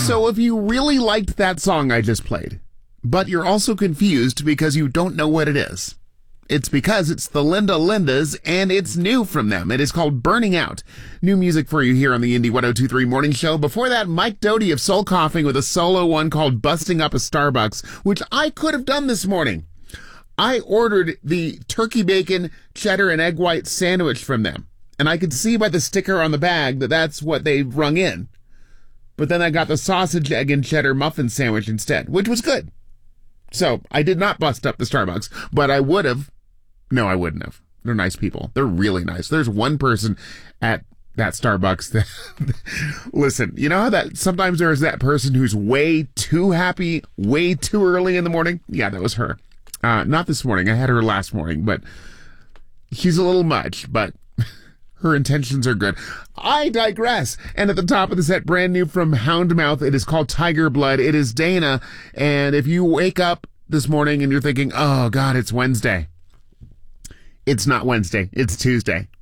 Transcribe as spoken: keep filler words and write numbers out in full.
So if you really liked that song I just played, but you're also confused because you don't know what it is, it's because it's the Linda Lindas, and it's new from them. It is called Burning Out. New music for you here on the Indie one oh two three Morning Show. Before that, Mike Doty of Soul Coughing with a solo one called Busting Up a Starbucks, which I could have done this morning. I ordered the turkey bacon, cheddar, and egg white sandwich from them, and I could see by the sticker on the bag that that's what they rung in. But then I got the sausage, egg, and cheddar muffin sandwich instead, which was good. So I did not bust up the Starbucks, but I would have. No, I wouldn't have. They're nice people. They're really nice. There's one person at that Starbucks that, listen, you know how that sometimes there's that person who's way too happy, way too early in the morning? Yeah, that was her. Uh, not this morning. I had her last morning, but she's a little much, but her intentions are good. I digress. And at the top of the set, brand new from Houndmouth, it is called Tiger Blood. It is Dana. And if you wake up this morning and you're thinking, oh God, it's Wednesday. It's not Wednesday. It's Tuesday.